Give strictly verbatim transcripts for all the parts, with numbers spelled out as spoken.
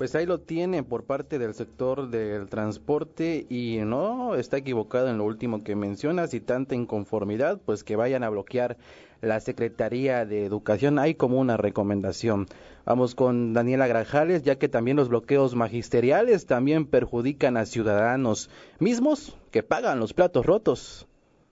Pues ahí lo tiene por parte del sector del transporte y no está equivocado en lo último que mencionas y tanta inconformidad, pues que vayan a bloquear la Secretaría de Educación. Hay como una recomendación. Vamos con Daniela Grajales, ya que también los bloqueos magisteriales también perjudican a ciudadanos mismos que pagan los platos rotos.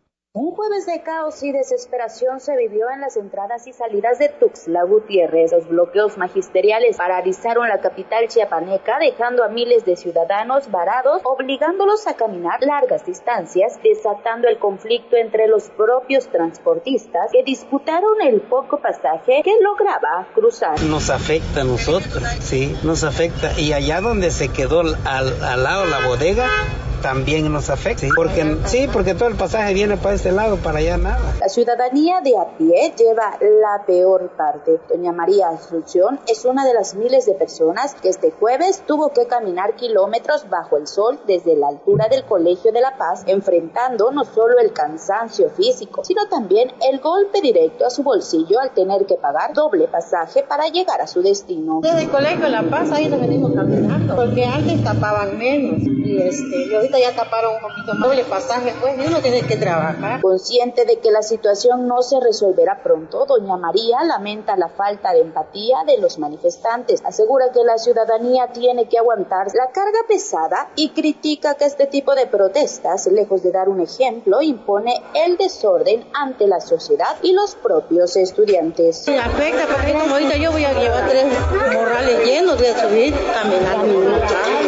Un jueves de caos y desesperación se vivió en las entradas y salidas de Tuxtla Gutiérrez. Los bloqueos magisteriales paralizaron la capital chiapaneca, dejando a miles de ciudadanos varados, obligándolos a caminar largas distancias, desatando el conflicto entre los propios transportistas que disputaron el poco pasaje que lograba cruzar. Nos afecta a nosotros, sí, nos afecta. Y allá donde se quedó al, al lado la bodega, también nos afecta, ¿sí? Porque sí, porque todo el pasaje viene para este lado, para allá nada. La ciudadanía de a pie lleva la peor parte. Doña María Asunción es una de las miles de personas que este jueves tuvo que caminar kilómetros bajo el sol desde la altura del Colegio de La Paz, enfrentando no solo el cansancio físico, sino también el golpe directo a su bolsillo al tener que pagar doble pasaje para llegar a su destino. Desde el Colegio de La Paz ahí nos venimos caminando, porque antes tapaban menos y este y ahorita ya taparon un poquito más. Doble pasaje, pues, y uno tiene que trabajar. Consciente de que la situación no se resolverá pronto, doña María lamenta la falta de empatía de los manifestantes. Asegura que la ciudadanía tiene que aguantar la carga pesada y critica que este tipo de protestas, lejos de dar un ejemplo, impone el desorden ante la sociedad y los propios estudiantes. Me afecta porque como ahorita yo voy a llevar tres morrales llenos de subir, caminar,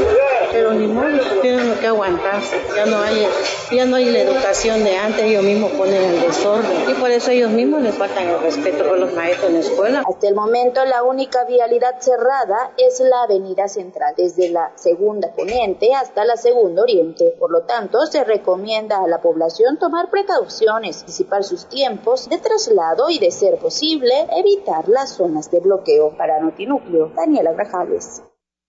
pero ni modo, tienen que aguantarse. Ya no hay, ya no hay la educación de antes, ellos mismos ponen el desorden y por eso ellos mismos les faltan el respeto por los maestros en la escuela. Hasta el momento la única vialidad cerrada es la avenida central, desde la segunda poniente hasta la segunda oriente. Por lo tanto, se recomienda a la población tomar precauciones, anticipar sus tiempos de traslado y, de ser posible, evitar las zonas de bloqueo. Para Notinúcleo, Daniela Grajales.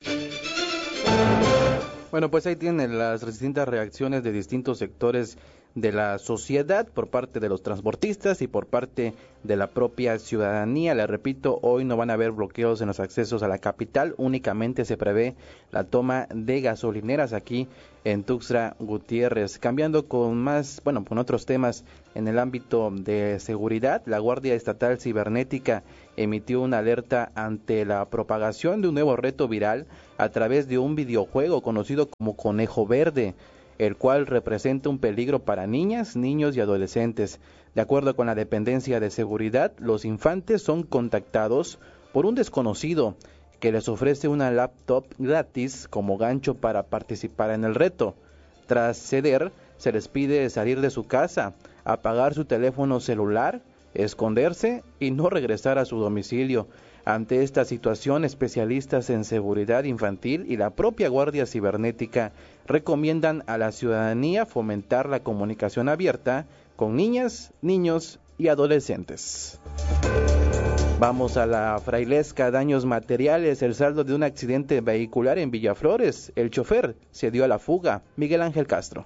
Bueno, pues ahí tienen las distintas reacciones de distintos sectores de la sociedad por parte de los transportistas y por parte de la propia ciudadanía. Les repito, hoy no van a haber bloqueos en los accesos a la capital, únicamente se prevé la toma de gasolineras aquí en Tuxtla Gutiérrez. Cambiando con más, bueno, con otros temas en el ámbito de seguridad, la Guardia Estatal Cibernética emitió una alerta ante la propagación de un nuevo reto viral a través de un videojuego conocido como Conejo Verde, el cual representa un peligro para niñas, niños y adolescentes. De acuerdo con la dependencia de seguridad, los infantes son contactados por un desconocido que les ofrece una laptop gratis como gancho para participar en el reto. Tras ceder, se les pide salir de su casa, apagar su teléfono celular, esconderse y no regresar a su domicilio. Ante esta situación, especialistas en seguridad infantil y la propia Guardia Cibernética recomiendan a la ciudadanía fomentar la comunicación abierta con niñas, niños y adolescentes. Vamos a la Frailesca, daños materiales, el saldo de un accidente vehicular en Villaflores. El chofer se dio a la fuga. Miguel Ángel Castro.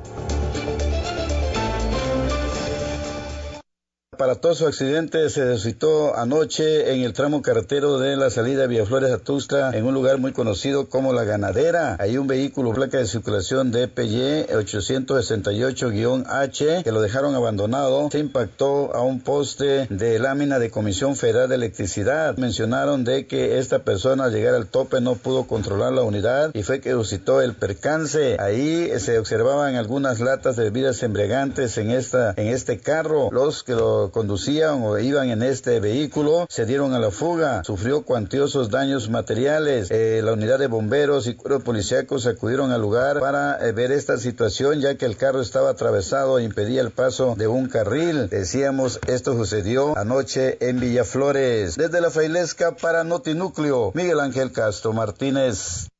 Aparatoso accidente se suscitó anoche en el tramo carretero de la salida de Villaflores a Tuxtla, en un lugar muy conocido como La Ganadera. Hay un vehículo placa de circulación de P Y ochocientos sesenta y ocho H que lo dejaron abandonado. Se impactó a un poste de lámina de Comisión Federal de Electricidad. Mencionaron de que esta persona al llegar al tope no pudo controlar la unidad y fue que suscitó el percance. Ahí se observaban algunas latas de bebidas embriagantes en esta en este carro. Los que lo conducían o iban en este vehículo se dieron a la fuga. Sufrió cuantiosos daños materiales. Eh, la unidad de bomberos y cuerpos policíacos acudieron al lugar para eh, ver esta situación, ya que el carro estaba atravesado e impedía el paso de un carril. Decíamos, esto sucedió anoche en Villaflores. Desde la Frailesca para Notinúcleo, Miguel Ángel Castro Martínez.